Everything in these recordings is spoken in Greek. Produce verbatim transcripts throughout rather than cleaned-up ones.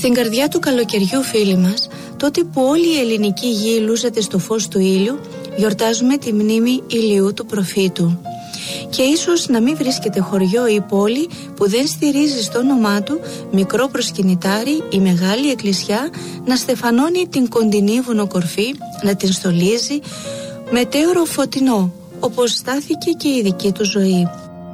Στην καρδιά του καλοκαιριού, φίλοι μας, τότε που όλη η ελληνική γη λούζεται στο φως του ήλιου, γιορτάζουμε τη μνήμη Ηλιού του προφήτου. Και ίσως να μην βρίσκεται χωριό ή πόλη που δεν στηρίζει στο όνομά του μικρό προσκυνητάρι ή μεγάλη εκκλησιά να στεφανώνει την κοντινή βουνοκορφή, να την στολίζει μετέωρο φωτεινό, όπως στάθηκε και η δική του ζωή.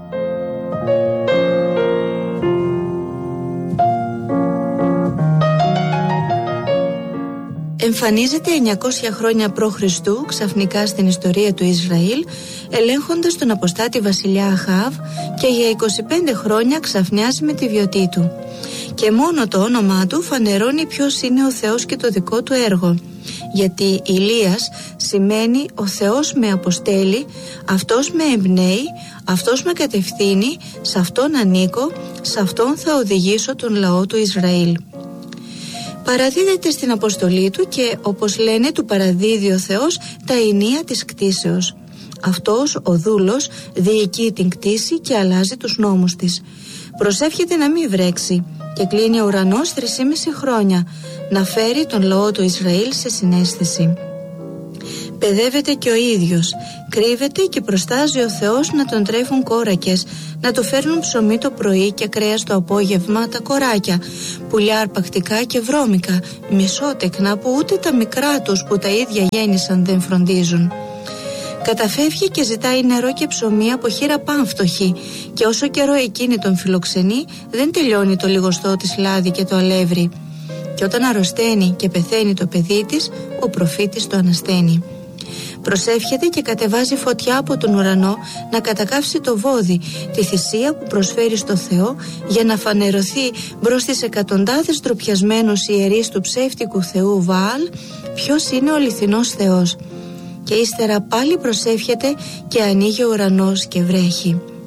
Εμφανίζεται εννιακόσια χρόνια π.Χ. ξαφνικά στην ιστορία του Ισραήλ, ελέγχοντας τον αποστάτη βασιλιά Αχάβ, και για είκοσι πέντε χρόνια ξαφνιάζει με τη βιωτή του. Και μόνο το όνομά του φανερώνει ποιος είναι ο Θεός και το δικό του έργο. Γιατί Ηλίας σημαίνει ο Θεός με αποστέλει, αυτός με εμπνέει, αυτός με κατευθύνει, σε αυτόν ανήκω, σε αυτόν θα οδηγήσω τον λαό του Ισραήλ. Παραδίδεται στην αποστολή του και, όπως λένε, του παραδίδει ο Θεός τα ενία της κτήσεως. Αυτός ο δούλος διοικεί την κτήση και αλλάζει τους νόμους της. Προσεύχεται να μην βρέξει και κλείνει ο ουρανός τρεισήμιση χρόνια, να φέρει τον λαό του Ισραήλ σε συναίσθηση. Παιδεύεται και ο ίδιος, κρύβεται και προστάζει ο Θεός να τον τρέφουν κόρακες, να του φέρνουν ψωμί το πρωί και κρέας το απόγευμα τα κοράκια, πουλιά αρπακτικά και βρώμικα, μισότεκνα που ούτε τα μικρά τους που τα ίδια γέννησαν δεν φροντίζουν. Καταφεύγει και ζητάει νερό και ψωμί από χείρα πάμφτωχη, και όσο καιρό εκείνη τον φιλοξενεί δεν τελειώνει το λιγοστό της λάδι και το αλεύρι. Και όταν αρρωσταίνει και πεθαίνει το παιδί της, ο προφήτης το ανασταίνει. Προσεύχεται και κατεβάζει φωτιά από τον ουρανό να κατακαύσει το βόδι, τη θυσία που προσφέρει στο Θεό, για να φανερωθεί μπρος στις εκατοντάδες ντροπιασμένους ιερείς του ψεύτικου θεού Βαάλ ποιος είναι ο αληθινός Θεός. Και ύστερα πάλι προσεύχεται και ανοίγει ο ουρανός και βρέχει.